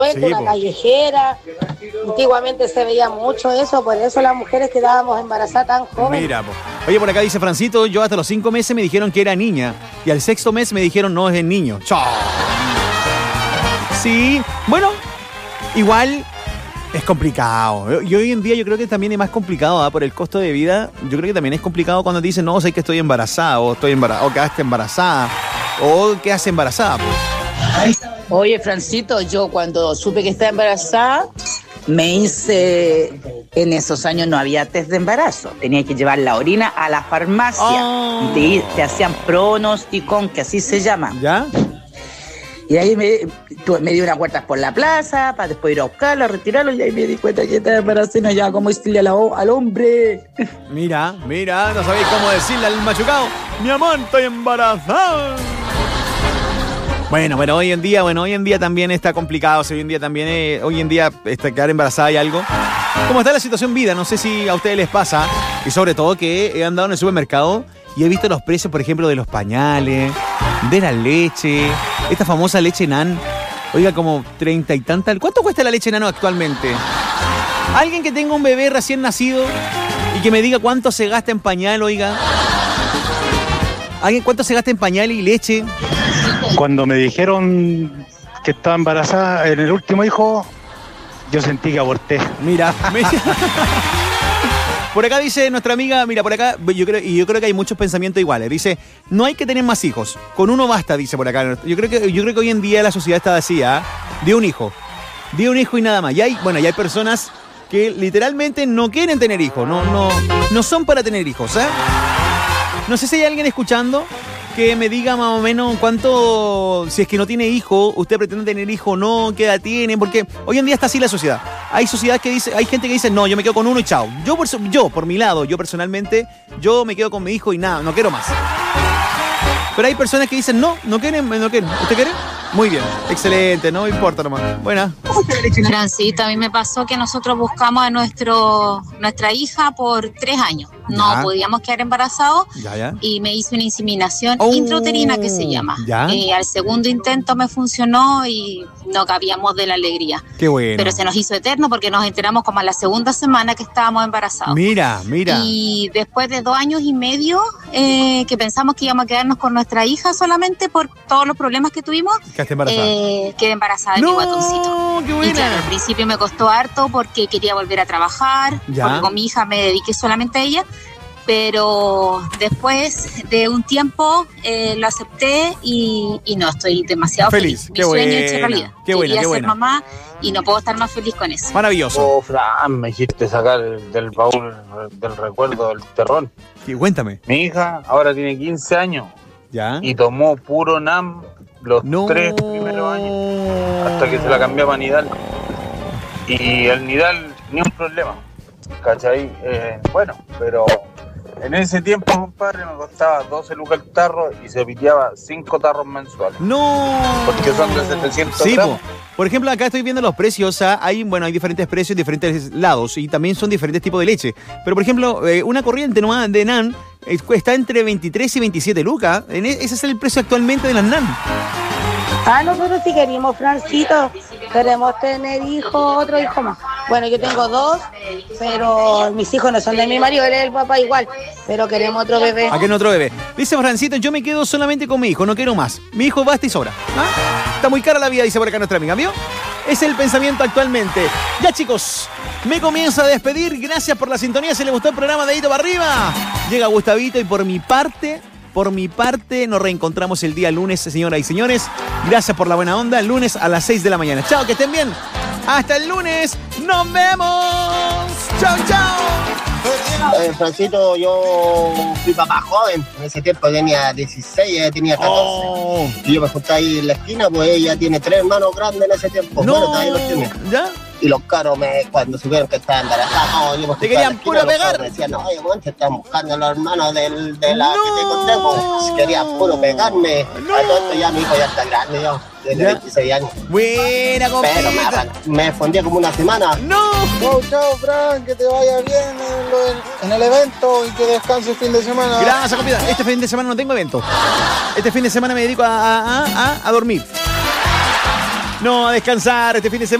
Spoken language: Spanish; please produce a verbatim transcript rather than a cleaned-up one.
Sí, una po. Callejera. Antiguamente se veía mucho eso, por eso las mujeres quedábamos embarazadas tan jóvenes. Mira, po. Oye, por acá dice Francito, yo hasta los cinco meses me dijeron que era niña y al sexto mes me dijeron no, es el niño. Chao. Sí, bueno, igual es complicado. Y hoy en día yo creo que también es más complicado, ¿eh? Por el costo de vida. Yo creo que también es complicado cuando te dicen, no, sé que estoy embarazada, o estoy embarazada, o quedaste embarazada, o quedaste embarazada. Pues. Oye, Francito, yo cuando supe que estaba embarazada, me hice, en esos años no había test de embarazo, tenía que llevar la orina a la farmacia, oh. y te, te hacían pronosticón, que así se llama. ¿Ya? Y ahí me, me di unas vueltas por la plaza, para después ir a buscarlo, a retirarlo, y ahí me di cuenta que estaba embarazada y no ya cómo decirle a la, al hombre. Mira, mira, no sabéis cómo decirle al machucado, mi amor, estoy embarazada. Bueno, bueno, hoy en día, bueno, hoy en día también está complicado, hoy en día también, eh, hoy en día este, quedar embarazada y algo. ¿Cómo está la situación vida? No sé si a ustedes les pasa, y sobre todo que he andado en el supermercado y he visto los precios, por ejemplo, de los pañales, de la leche, esta famosa leche Nan, oiga, como treinta y tantas. ¿Cuánto cuesta la leche Nano actualmente? Alguien que tenga un bebé recién nacido y que me diga cuánto se gasta en pañal, oiga. ¿Alguien cuánto se gasta en pañal y leche? Cuando me dijeron que estaba embarazada en el último hijo, yo sentí que aborté. Mira, mira. Por acá dice nuestra amiga, mira, por acá, yo creo, y yo creo que hay muchos pensamientos iguales. Dice, no hay que tener más hijos, con uno basta, dice por acá. Yo creo que, yo creo que hoy en día la sociedad está así, ¿ah? ¿eh? De un hijo, de un hijo y nada más. Y hay, bueno, y hay personas que literalmente no quieren tener hijos, no, no, no son para tener hijos, ¿eh? No sé si hay alguien escuchando que me diga más o menos cuánto, si es que no tiene hijo, usted pretende tener hijo o no, qué edad tiene, porque hoy en día está así la sociedad. Hay sociedad que dice, hay gente que dice, no, yo me quedo con uno y chao. Yo por, yo, por mi lado, yo personalmente, yo me quedo con mi hijo y nada, no quiero más. Pero hay personas que dicen, no, no quieren, no quieren. ¿Usted quiere? Muy bien, excelente, no importa nomás. Buena. Francita, a mí me pasó que nosotros buscamos a nuestro, nuestra hija por tres años. No ya. Podíamos quedar embarazados ya, ya. Y me hice una inseminación oh, intrauterina que se llama. ¿Ya? Y al segundo intento me funcionó y no cabíamos de la alegría. Qué bueno. Pero se nos hizo eterno porque nos enteramos como a la segunda semana que estábamos embarazados. Mira, mira. Y después de dos años y medio eh, que pensamos que íbamos a quedarnos con nuestra hija solamente por todos los problemas que tuvimos, ¿Quedaste embarazada? Eh, quedé embarazada de no, mi guatoncito. Qué buena. Y claro, al principio me costó harto porque quería volver a trabajar, ¿ya? Porque con mi hija me dediqué solamente a ella. Pero después de un tiempo eh, lo acepté y, y no, estoy demasiado feliz. feliz. Qué Mi sueño buena, hecho realidad. qué buena, Quería qué ser buena. mamá y no puedo estar más feliz con eso. Maravilloso. Oh, Fran, me hiciste sacar del baúl del recuerdo del terror. Sí, cuéntame. Mi hija ahora tiene quince años. ¿Ya? Y tomó puro Nam los no. tres primeros años hasta que se la cambió a Nidal. Y el Nidal ni un problema, ¿cachai? Eh, bueno, pero en ese tiempo, compadre, me costaba doce lucas el tarro y se piteaba cinco tarros mensuales. ¡No! Porque son de setecientos sí, gramos. Po. Por ejemplo, acá estoy viendo los precios. Hay, bueno, hay diferentes precios en diferentes lados y también son diferentes tipos de leche. Pero, por ejemplo, eh, una corriente nomás de Nan eh, está entre veintitrés y veintisiete lucas. Ese es el precio actualmente de las Nan. Ah, nosotros sí queremos, Francito, queremos tener hijos, otro hijo más. Bueno, yo tengo dos, pero mis hijos no son de mi marido, él es el papá igual, pero queremos otro bebé. ¿A qué otro bebé? Dice Francito, yo me quedo solamente con mi hijo, no quiero más. Mi hijo basta y sobra. ¿Ah? Está muy cara la vida, dice por acá nuestra amiga, ¿vio? Es el pensamiento actualmente. Ya, chicos, me comienzo a despedir. Gracias por la sintonía. Si les gustó el programa de Hito para Arriba, llega Gustavito y por mi parte... Por mi parte, nos reencontramos el día lunes, señoras y señores. Gracias por la buena onda. El lunes a las seis de la mañana. Chao, que estén bien. Hasta el lunes. ¡Nos vemos! ¡Chao, chao! Eh, Francito, yo fui papá joven. En ese tiempo tenía dieciséis, ella tenía catorce. Oh. Y yo me junté ahí en la esquina, pues ella tiene tres hermanos grandes en ese tiempo. No. Bueno, todavía los tiene. ¿Ya? Y los caros, me, cuando supieron que estaba embarazada, no, yo me ¿te querían esquina, puro pegar? Me decían, no, oye, bueno, te están buscando los hermanos del, de la no. que te conté, pues, querían puro pegarme. No. A todo esto ya mi hijo ya está grande, yo, de veintiséis años. Buena, compita. Pero me, me escondía como una semana. ¡No! Chao, chao, Fran, que te vaya bien en, en el evento y que descanses el fin de semana. Gracias, compita. Este fin de semana no tengo evento. Este fin de semana me dedico a, a, a, a dormir. No, a descansar este fin de semana.